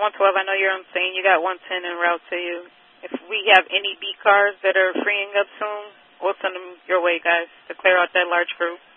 112, I know you're on scene. You got 110 en route to you. If we have any B cars that are freeing up soon, we'll send them your way, guys, to clear out that large group.